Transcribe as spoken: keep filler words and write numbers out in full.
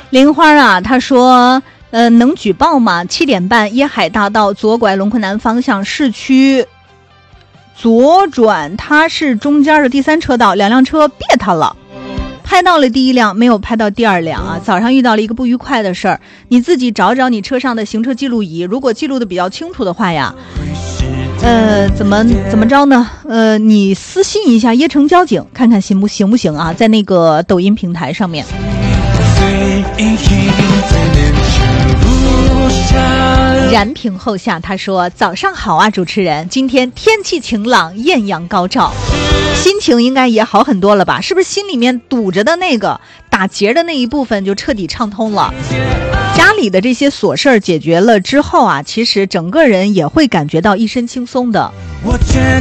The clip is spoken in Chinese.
林花啊，他说呃，能举报吗？七点半椰海大道左拐龙昆南方向市区左转，它是中间的第三车道，两辆车别他了，拍到了第一辆，没有拍到第二辆啊。早上遇到了一个不愉快的事儿，你自己找找你车上的行车记录仪，如果记录的比较清楚的话呀，呃，怎么怎么着呢？呃，你私信一下椰城交警，看看行不行不行啊？在那个抖音平台上面。燃平后下他说早上好啊，主持人，今天天气晴朗，艳阳高照，心情应该也好很多了吧？是不是心里面堵着的那个打结的那一部分就彻底畅通了？家里的这些琐事儿解决了之后啊，其实整个人也会感觉到一身轻松的。